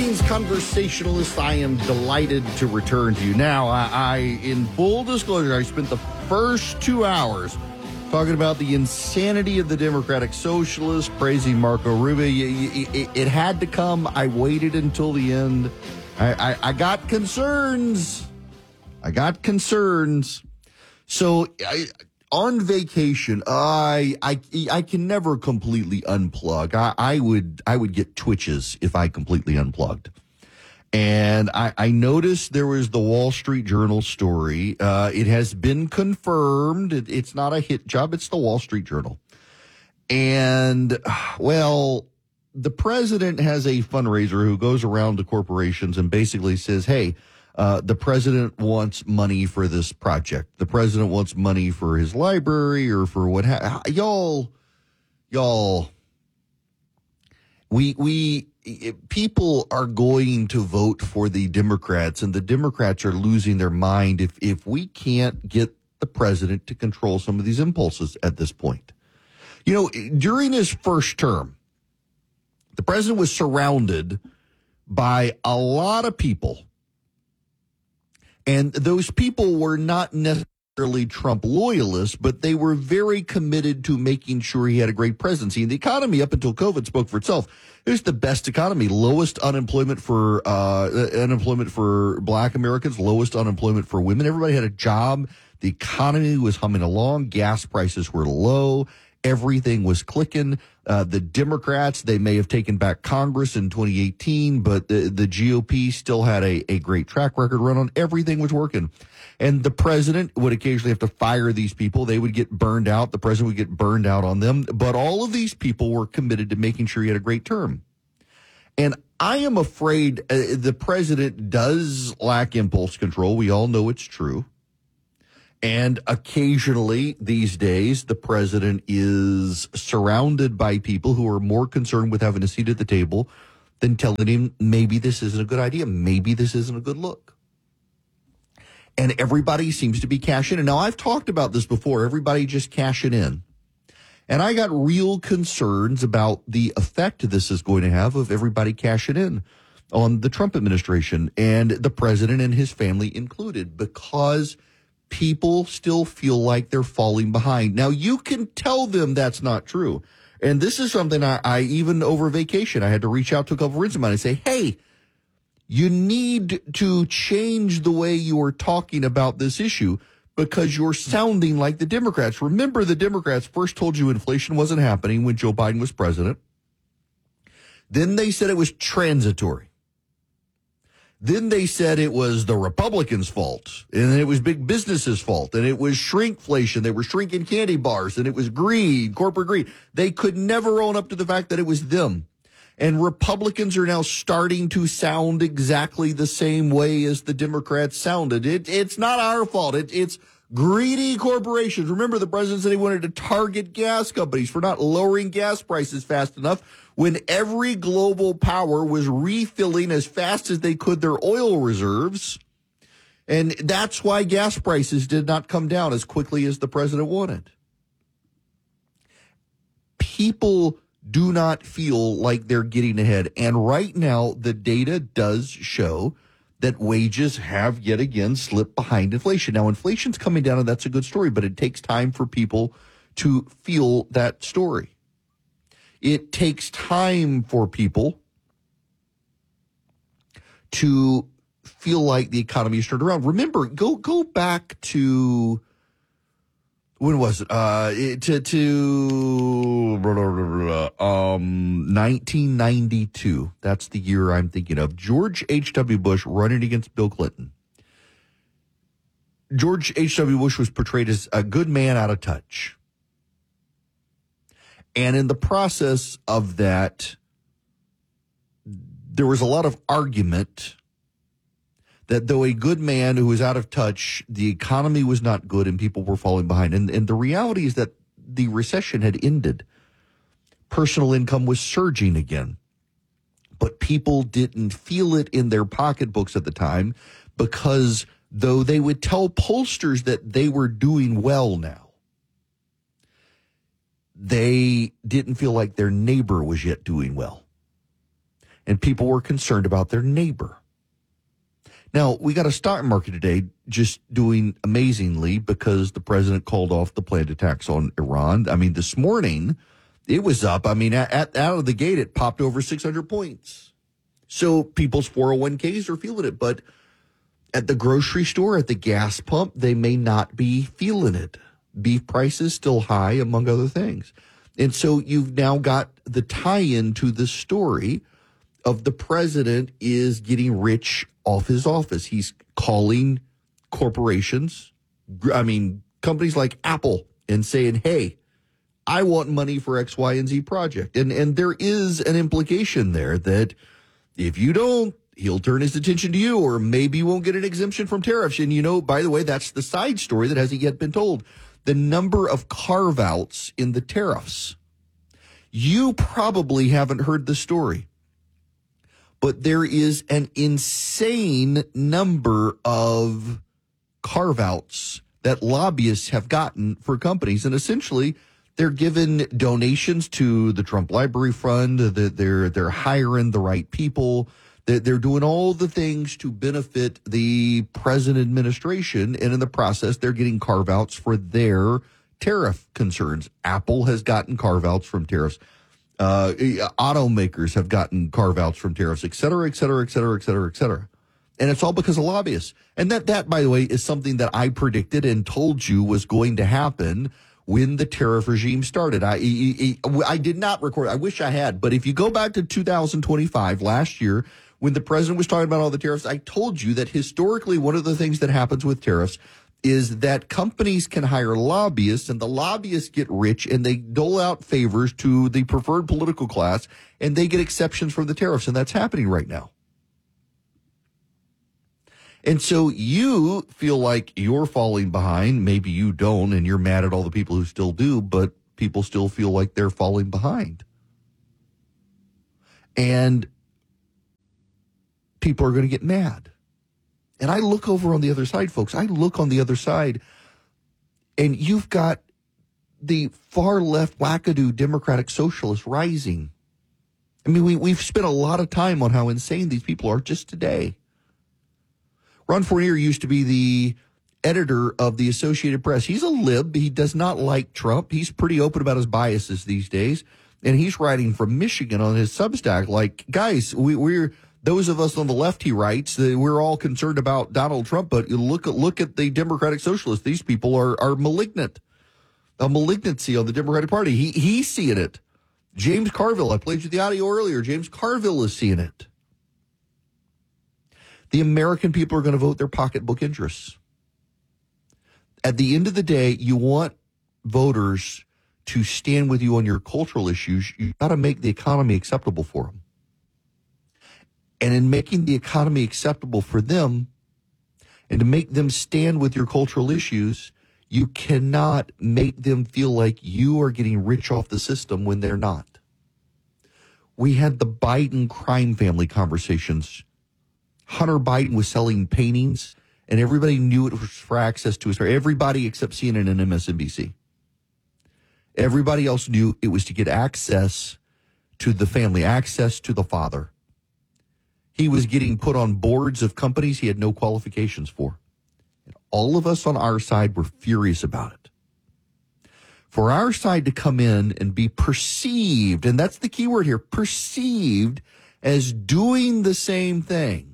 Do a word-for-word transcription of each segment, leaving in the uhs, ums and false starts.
Greetings, conversationalists. I am delighted to return to you. Now, I, I, in full disclosure, I spent the first two hours talking about the insanity of the Democratic Socialists, praising Marco Rubio. It, it, it had to come. I waited until the end. I, I, I got concerns. I got concerns. So, I, on vacation, I, I I can never completely unplug. I, I would I would get twitches if I completely unplugged. And I, I noticed there was the Wall Street Journal story. Uh, it has been confirmed. It, it's not a hit job. It's the Wall Street Journal. And, well, the president has a fundraiser who goes around to corporations and basically says, hey, Uh, the president wants money for this project. The president wants money for his library or for what ha- y'all, y'all, we, we, people are going to vote for the Democrats, and the Democrats are losing their mind if, if we can't get the president to control some of these impulses at this point. You know, during his first term, the president was surrounded by a lot of people. And those people were not necessarily Trump loyalists, but they were very committed to making sure he had a great presidency. And the economy, up until COVID, spoke for itself. It was the best economy, lowest unemployment for uh, unemployment for Black Americans, lowest unemployment for women. Everybody had a job. The economy was humming along. Gas prices were low. Everything was clicking. Uh, the Democrats, they may have taken back Congress in twenty eighteen, but the, the G O P still had a, a great track record run on. Everything was working. And the president would occasionally have to fire these people. They would get burned out. The president would get burned out on them. But all of these people were committed to making sure he had a great term. And I am afraid uh, the president does lack impulse control. We all know it's true. And occasionally these days, the president is surrounded by people who are more concerned with having a seat at the table than telling him maybe this isn't a good idea. Maybe this isn't a good look. And everybody seems to be cashing in. Now, I've talked about this before. Everybody just cashing in. And I got real concerns about the effect this is going to have of everybody cashing in on the Trump administration and the president and his family included, because people still feel like they're falling behind. Now, you can tell them that's not true. And this is something I, I even over vacation, I had to reach out to a couple of friends of mine and say, hey, you need to change the way you are talking about this issue because you're sounding like the Democrats. Remember, the Democrats first told you inflation wasn't happening when Joe Biden was president. Then they said it was transitory. Then they said it was the Republicans' fault, and it was big business's fault, and it was shrinkflation. They were shrinking candy bars, and it was greed, corporate greed. They could never own up to the fact that it was them. And Republicans are now starting to sound exactly the same way as the Democrats sounded. It, it's not our fault. It, it's greedy corporations. Remember, the president said he wanted to target gas companies for not lowering gas prices fast enough when every global power was refilling as fast as they could their oil reserves. And that's why gas prices did not come down as quickly as the president wanted. People do not feel like they're getting ahead. And right now, the data does show that wages have yet again slipped behind inflation. Now, inflation's coming down, and that's a good story, but it takes time for people to feel that story. It takes time for people to feel like the economy is turned around. Remember, go go back to, when was it? Uh, to to um nineteen ninety-two. That's the year I'm thinking of. George H W. Bush running against Bill Clinton. George H W. Bush was portrayed as a good man out of touch. And in the process of that, there was a lot of argument that though a good man who was out of touch, the economy was not good and people were falling behind. And, and the reality is that the recession had ended. Personal income was surging again. But people didn't feel it in their pocketbooks at the time because though they would tell pollsters that they were doing well now, they didn't feel like their neighbor was yet doing well. and people were concerned about their neighbor. Now, we got a stock market today just doing amazingly because the president called off the planned attacks on Iran. I mean, this morning, it was up. I mean, at, out of the gate, it popped over six hundred points. So people's four oh one k's are feeling it. But at the grocery store, at the gas pump, they may not be feeling it. Beef prices still high, among other things. And so you've now got the tie-in to the story of the president is getting rich off his office. He's calling corporations, I mean, companies like Apple, and saying, hey, I want money for X, Y, and Z project. And, and there is an implication there that if you don't, he'll turn his attention to you, or maybe you won't get an exemption from tariffs. And, you know, by the way, that's the side story that hasn't yet been told. The number of carve-outs in the tariffs. You probably haven't heard the story, but there is an insane number of carve-outs that lobbyists have gotten for companies. And essentially, they're given donations to the Trump Library Fund. They're, they're hiring the right people. They're doing all the things to benefit the present administration, and in the process, they're getting carve-outs for their tariff concerns. Apple has gotten carve-outs from tariffs. Uh, automakers have gotten carve-outs from tariffs, et cetera, et cetera, et cetera, et cetera, et cetera. And it's all because of lobbyists. And that, that, by the way, is something that I predicted and told you was going to happen when the tariff regime started. I, I, I did not record. I wish I had. But if you go back to two thousand twenty-five, last year, when the president was talking about all the tariffs, I told you that historically one of the things that happens with tariffs is that companies can hire lobbyists, and the lobbyists get rich, and they dole out favors to the preferred political class, and they get exceptions from the tariffs, and that's happening right now. And so you feel like you're falling behind. Maybe you don't, and you're mad at all the people who still do, but people still feel like they're falling behind. And people are going to get mad. And I look over on the other side, folks. I look on the other side, and you've got the far left wackadoo Democratic Socialists rising. I mean, we, we've spent a lot of time on how insane these people are just today. Ron Fournier used to be the editor of the Associated Press. He's a lib. He does not like Trump. He's pretty open about his biases these days. And he's writing from Michigan on his Substack like, guys, we, we're... those of us on the left, he writes, that we're all concerned about Donald Trump, but you look at look at the Democratic Socialists. These people are are malignant, a malignancy on the Democratic Party. He he's seeing it. James Carville, I played you the audio earlier. James Carville is seeing it. The American people are going to vote their pocketbook interests. At the end of the day, you want voters to stand with you on your cultural issues. You got to make the economy acceptable for them. And in making the economy acceptable for them and to make them stand with your cultural issues, you cannot make them feel like you are getting rich off the system when they're not. We had the Biden crime family conversations. Hunter Biden was selling paintings, and everybody knew it was for access to his car. Everybody except C N N and M S N B C. Everybody else knew it was to get access to the family, access to the father. He was getting put on boards of companies he had no qualifications for. And all of us on our side were furious about it. For our side to come in and be perceived, and that's the key word here, perceived as doing the same thing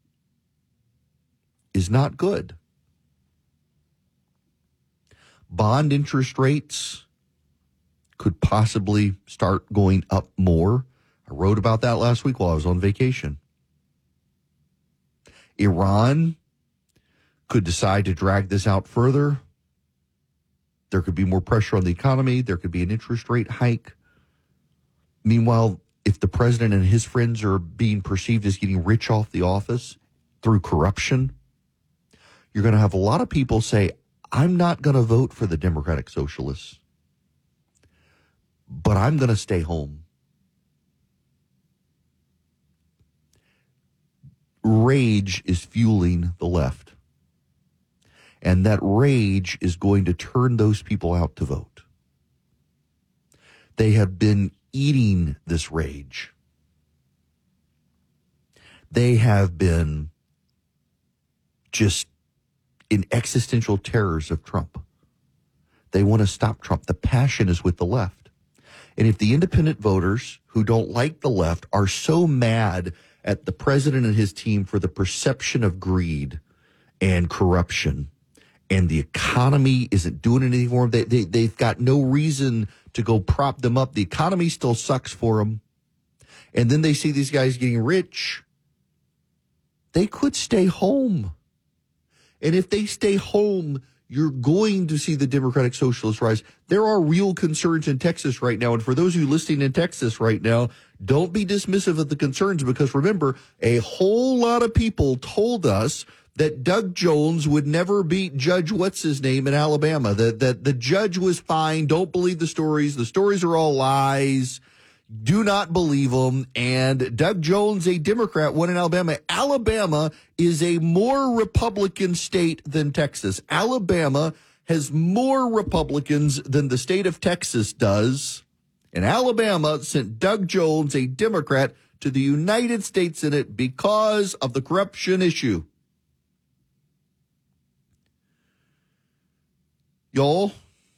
is not good. Bond interest rates could possibly start going up more. I wrote about that last week while I was on vacation. Iran could decide to drag this out further. There could be more pressure on the economy. There could be an interest rate hike. Meanwhile, if the president and his friends are being perceived as getting rich off the office through corruption, you're going to have a lot of people say, I'm not going to vote for the Democratic Socialists, but I'm going to stay home. Rage is fueling the left. And that rage is going to turn those people out to vote. They have been eating this rage. They have been just in existential terrors of Trump. They want to stop Trump. The passion is with the left. And if the independent voters who don't like the left are so mad at the president and his team for the perception of greed and corruption, and the economy isn't doing anything for them, they, they, they've got no reason to go prop them up. The economy still sucks for them. And then they see these guys getting rich. They could stay home. And if they stay home, you're going to see the Democratic Socialists rise. There are real concerns in Texas right now. And for those of you listening in Texas right now, don't be dismissive of the concerns, because remember, a whole lot of people told us that Doug Jones would never beat Judge what's-his-name in Alabama, that, that the judge was fine. Don't believe the stories. The stories are all lies. Do not believe them. And Doug Jones, a Democrat, won in Alabama. Alabama is a more Republican state than Texas. Alabama has more Republicans than the state of Texas does. And Alabama sent Doug Jones, a Democrat, to the United States Senate because of the corruption issue. Y'all,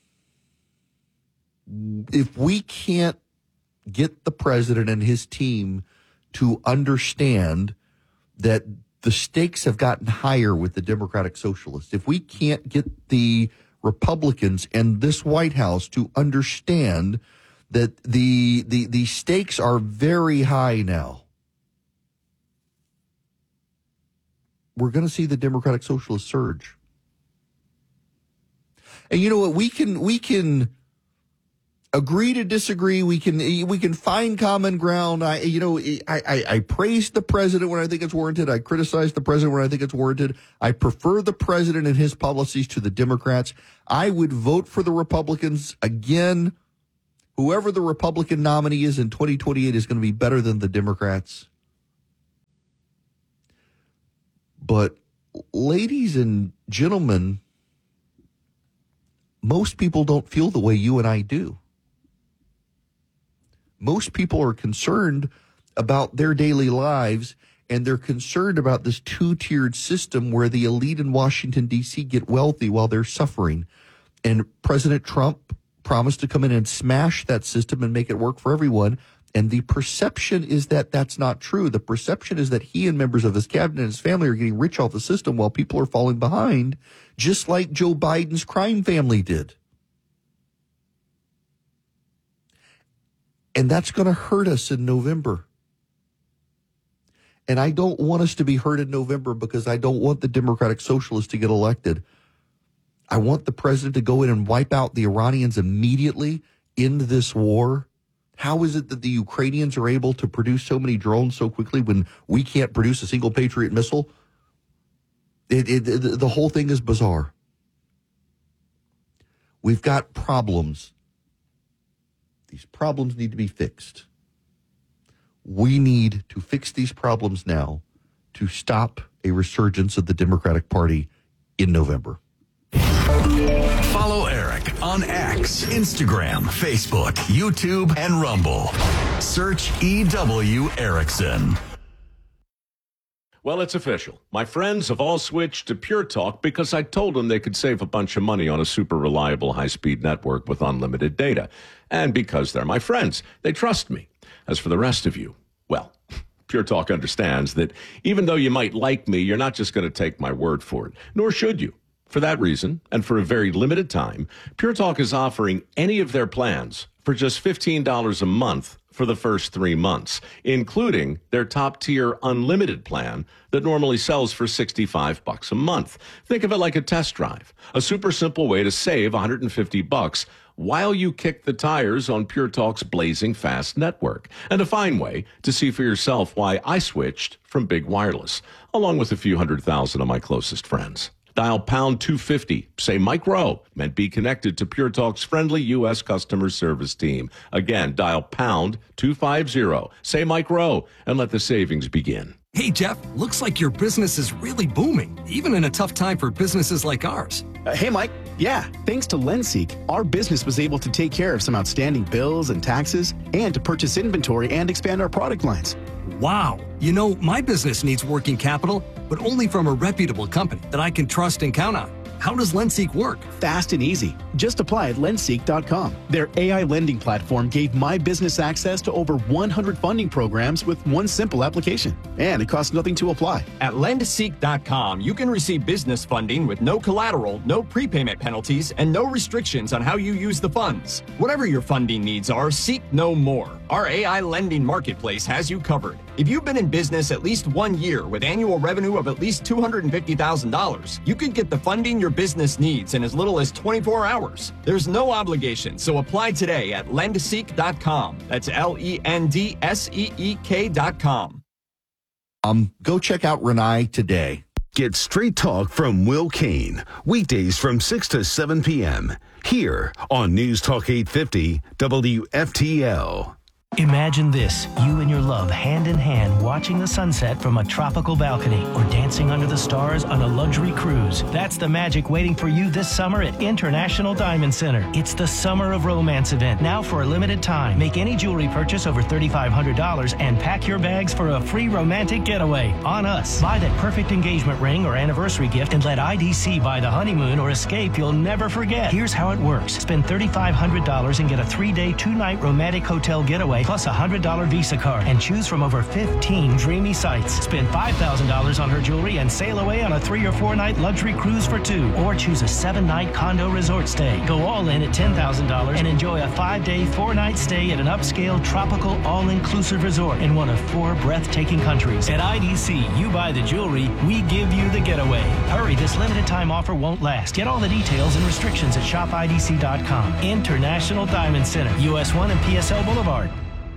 if we can't get the president and his team to understand that the stakes have gotten higher with the Democratic Socialists, if we can't get the Republicans and this White House to understand that the the, the stakes are very high now, we're going to see the Democratic Socialists surge. And you know what? We can we can agree to disagree. We can we can find common ground. I you know I, I I praise the president when I think it's warranted. I criticize the president when I think it's warranted. I prefer the president and his policies to the Democrats. I would vote for the Republicans again. Whoever the Republican nominee is in twenty twenty-eight is going to be better than the Democrats. But ladies and gentlemen, most people don't feel the way you and I do. Most people are concerned about their daily lives, and they're concerned about this two-tiered system where the elite in Washington, D C get wealthy while they're suffering. And President Trump promised to come in and smash that system and make it work for everyone. And the perception is that that's not true. The perception is that he and members of his cabinet and his family are getting rich off the system while people are falling behind, just like Joe Biden's crime family did. And that's going to hurt us in November. And I don't want us to be hurt in November because I don't want the Democratic Socialists to get elected. I want the president to go in and wipe out the Iranians immediately in this war. How is it that the Ukrainians are able to produce so many drones so quickly when we can't produce a single Patriot missile? It, it, it, the whole thing is bizarre. We've got problems. These problems need to be fixed. We need to fix these problems now to stop a resurgence of the Democratic Party in November. Follow Eric on X, Instagram, Facebook, YouTube, and Rumble. Search E W Erickson. Well, it's official. My friends have all switched to Pure Talk because I told them they could save a bunch of money on a super reliable high-speed network with unlimited data. And because they're my friends, they trust me. As for the rest of you, well, Pure Talk understands that even though you might like me, you're not just going to take my word for it, nor should you. For that reason, and for a very limited time, Pure Talk is offering any of their plans for just fifteen dollars a month for the first three months, including their top-tier unlimited plan that normally sells for sixty-five bucks a month. Think of it like a test drive, a super simple way to save one hundred fifty bucks while you kick the tires on Pure Talk's blazing fast network, and a fine way to see for yourself why I switched from Big Wireless, along with a few hundred thousand of my closest friends. Dial pound two fifty, say Mike Rowe, and be connected to Pure Talk's friendly U S customer service team. Again, dial pound two fifty, say Mike Rowe, and let the savings begin. Hey, Jeff, looks like your business is really booming, even in a tough time for businesses like ours. Uh, hey, Mike. Yeah, thanks to Lenseek, our business was able to take care of some outstanding bills and taxes and to purchase inventory and expand our product lines. wow. You know, my business needs working capital, but only from a reputable company that I can trust and count on. How does LendSeek work? Fast and easy. Just apply at lendseek dot com. Their A I lending platform gave my business access to over one hundred funding programs with one simple application. And it costs nothing to apply. At lendseek dot com, you can receive business funding with no collateral, no prepayment penalties, and no restrictions on how you use the funds. Whatever your funding needs are, seek no more. Our A I lending marketplace has you covered. If you've been in business at least one year with annual revenue of at least two hundred fifty thousand dollars, you can get the funding your business needs in as little as twenty-four hours. There's no obligation, so apply today at lendseek dot com. That's L E N D S E E K dot com. Um, go check out Renai today. Get straight talk from Will Kane, weekdays from six to seven p.m. here on News Talk eight fifty W F T L. Imagine this, you and your love hand in hand watching the sunset from a tropical balcony or dancing under the stars on a luxury cruise. That's the magic waiting for you this summer at International Diamond Center. It's the Summer of Romance event, now for a limited time. Make any jewelry purchase over three thousand five hundred dollars and pack your bags for a free romantic getaway on us. Buy that perfect engagement ring or anniversary gift and let I D C buy the honeymoon or escape you'll never forget. Here's how it works. Spend three thousand five hundred dollars and get a three-day, two-night romantic hotel getaway plus a one hundred dollars Visa card and choose from over fifteen dreamy sites. Spend five thousand dollars on her jewelry and sail away on a three or four night luxury cruise for two. Or choose a seven night condo resort stay. Go all in at ten thousand dollars and enjoy a five day, four night stay at an upscale, tropical, all-inclusive resort in one of four breathtaking countries. At I D C, you buy the jewelry, we give you the getaway. Hurry, this limited time offer won't last. Get all the details and restrictions at shop I D C dot com. International Diamond Center, U S one and P S L Boulevard.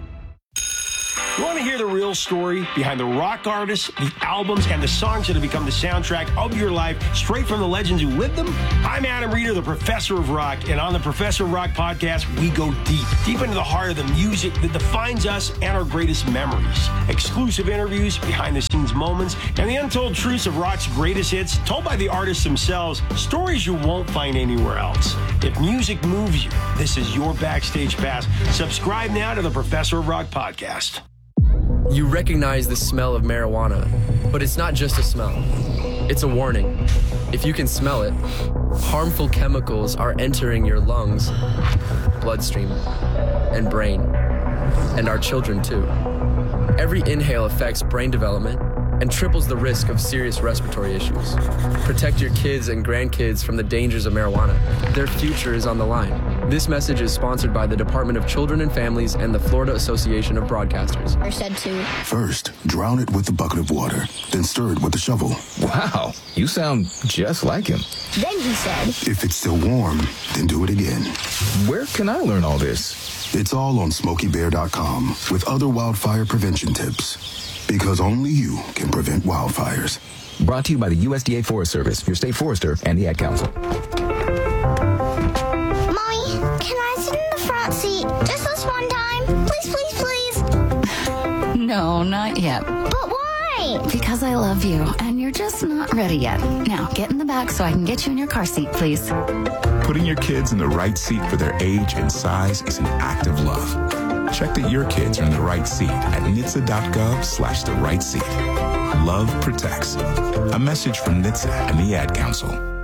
You want to hear the real story behind the rock artists, the albums, and the songs that have become the soundtrack of your life, straight from the legends who lived them? I'm Adam Reeder, the Professor of Rock, and on the Professor of Rock podcast, we go deep, deep into the heart of the music that defines us and our greatest memories. Exclusive interviews, behind-the-scenes moments, and the untold truths of rock's greatest hits, told by the artists themselves, stories you won't find anywhere else. If music moves you, this is your backstage pass. Subscribe now to the Professor of Rock podcast. You recognize the smell of marijuana, but it's not just a smell. It's a warning. If you can smell it, harmful chemicals are entering your lungs, bloodstream, and brain, and our children too. Every inhale affects brain development and triples the risk of serious respiratory issues. Protect your kids and grandkids from the dangers of marijuana. Their future is on the line. This message is sponsored by the Department of Children and Families and the Florida Association of Broadcasters. I said to. First, drown it with a bucket of water, then stir it with a shovel. Wow, you sound just like him. Then he said, if it's still warm, then do it again. Where can I learn all this? It's all on smokey bear dot com with other wildfire prevention tips. Because only you can prevent wildfires. Brought to you by the U S D A Forest Service, your state forester, and the Ad Council. Mommy, can I sit in the front seat just this one time? Please, please, please. No, not yet. But why? Because I love you, and you're just not ready yet. Now, get in the back so I can get you in your car seat, please. Putting your kids in the right seat for their age and size is an act of love. Check that your kids are in the right seat at N H T S A dot gov slash the right seat. Love protects. A message from N H T S A and the Ad Council.